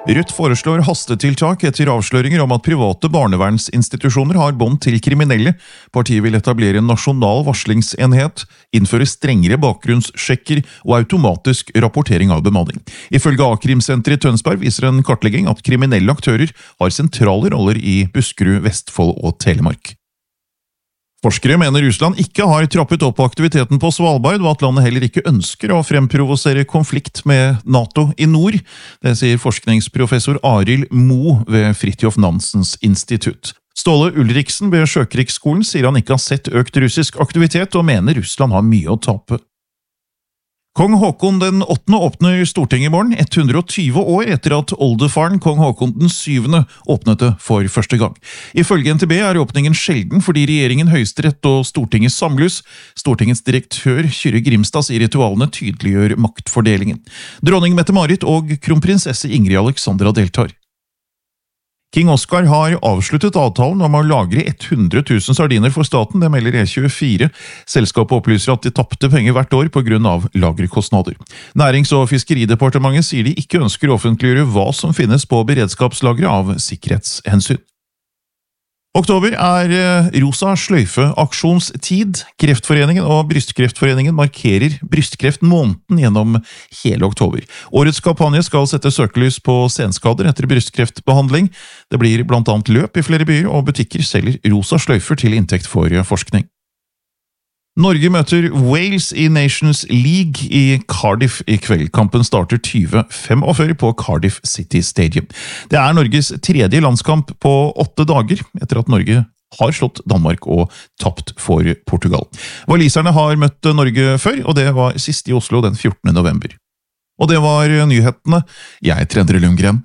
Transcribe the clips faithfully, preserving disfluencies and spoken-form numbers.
Rødt foreslår hastetiltak etter avsløringer om at private barnevernsinstitusjoner har bånd til kriminelle. Partiet vil etablere en nasjonal varslingsenhet, innføre strengere bakgrunnssjekker og automatisk rapportering av bemanning. Ifølge A-krimsenteret i Tønsberg viser en kartlegging at kriminelle aktører har sentrale roller i Buskerud, Vestfold og Telemark. Forskere mener Russland ikke har trappet opp aktiviteten på Svalbard, og at landet heller ikke ønsker å fremprovosere konflikt med NATO i nord. Det sier forskningsprofessor Arild Mo ved Fridtjof Nansens institutt. Ståle Ulriksen ved Sjøkrigsskolen sier han ikke har sett økt russisk aktivitet, og mener Russland har mye å tape. Kong Håkon den åttende åpner Stortinget i morgen, hundre og tjue år etter at oldefaren Kong Håkon den syvende åpnet det for første gang. Ifølge N T B er åpningen sjelden fordi regjeringen, Høyesterett og Stortinget samles. Stortingets direktør Kyrre Grimstad sier ritualene tydeliggjør maktfordelingen. Dronning Mette-Marit og kronprinsesse Ingrid Alexandra deltar. King Oscar har avsluttet avtalen om å lagre hundre tusen sardiner for staten, det melder E tjuefire. Selskapet opplyser at de tappte penger hvert år på grunn av lagerkostnader. Nærings- og fiskeridepartementet sier de ikke ønsker å offentliggjøre hva som finnes på beredskapslagre av sikkerhetshensyn. Oktober er rosa sløyfe-aksjonstid. Kreftforeningen og Brystkreftforeningen markerer brystkreftmåneden gjennom hele oktober. Årets kampanje skal sette søkelys på senskader etter brystkreftbehandling. Det blir blant annet løp i flere byer, og butikker selger rosa sløyfer til inntekt for forskning. Norge møter Wales i Nations League i Cardiff i kveld. Kampen starter tyve femogfyrre på Cardiff City Stadium. Det er Norges tredje landskamp på åtte dager, etter at Norge har slått Danmark og tapt for Portugal. Waliserne har møtt Norge før, og det var sist i Oslo den fjortende november. Og det var nyhetene. Jeg heter Endre Lundgren.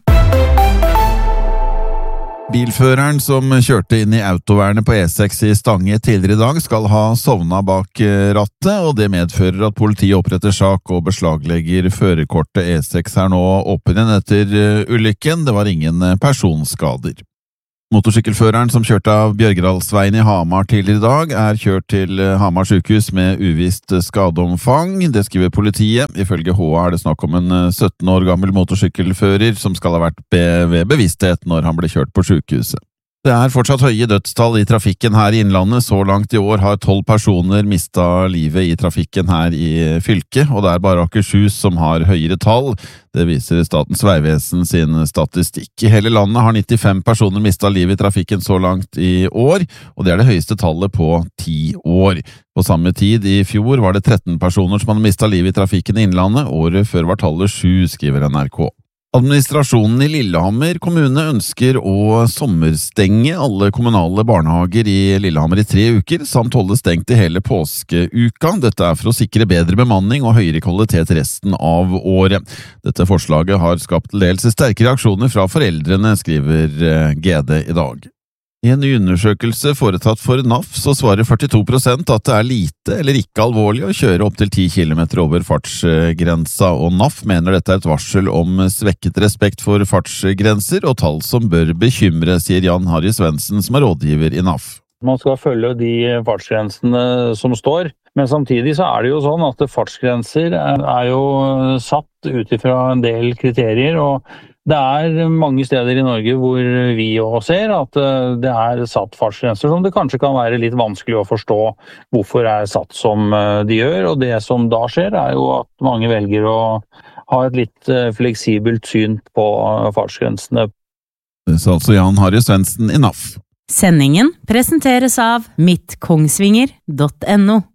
Bilføreren som kjørte inn i autovernet på E seks i Stange tidligere i dag skal ha sovnet bak rattet, og det medfører at politiet oppretter sak og beslaglegger førerkortet. E seks er nå åpen igjen etter ulykken. Det var ingen personskader. Motorsykkelføreren som kjørte av Bjørgedalsveien i Hamar tidligere i dag er kjørt til Hamar sykehus med uvisst skadeomfang. Det skriver politiet. Ifølge H A er det snakk om en sytten år gammel motorsykkelfører som skal ha vært ved bevissthet når han ble kjørt på sykehuset. Det er fortsatt høye dødstall i trafikken her i Innlandet. Så langt i år har tolv personer mistet livet i trafikken her i fylket, og det er bare Akershus som har høyere tall. Det viser Statens vegvesen sin statistikk. I hele landet har nittifem personer mistet livet i trafikken så langt i år, og det er det høyeste tallet på ti år. På samme tid i fjor var det tretten personer som hadde mistet livet i trafikken i Innlandet. Året før var tallet sju, skriver N R K. Administrasjonen i Lillehammer kommune ønsker å sommerstenge alle kommunale barnehager i Lillehammer i tre uker, samt holde stengt i hele påskeuka. Dette er for å sikre bedre bemanning og høyere kvalitet resten av året. Dette forslaget har skapt dels sterke reaksjoner fra foreldrene, skriver G D i dag. I en ny undersøkelse foretatt for N A F så svarer førtito prosent at det er lite eller ikke alvorlig å kjøre opp til ti kilometer over fartsgrensa, og N A F mener dette er et varsel om svekket respekt for fartsgrenser og tall som bør bekymre, sier Jan Harry Svendsen som er rådgiver i N A F. Man skal følge de fartsgrensene som står, men samtidig så er det jo sånn at fartsgrenser er jo satt ut ifra en del kriterier, og det er mange steder i Norge hvor vi også ser at det er satt fartsgrenser som det kanskje kan være litt vanskelig å forstå hvorfor det er satt som de gjør, og det som da skjer er jo at mange velger å ha et litt fleksibelt syn på fartsgrensene. Det sa altså Jan Harry Svendsen i N A F. Sendingen presenteres av mitt kongsvinger punktum no.